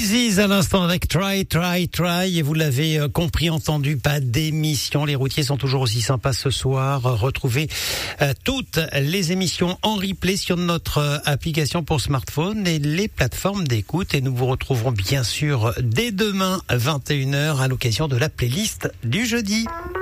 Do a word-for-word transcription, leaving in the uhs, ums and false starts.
Ziz à l'instant avec Try, Try, Try. Et vous l'avez compris, entendu, pas d'émission. Les routiers sont toujours aussi sympas ce soir. Retrouvez euh, toutes les émissions en replay sur notre euh, application pour smartphone et les plateformes d'écoute. Et nous vous retrouverons bien sûr dès demain à vingt et une heures à l'occasion de la playlist du jeudi.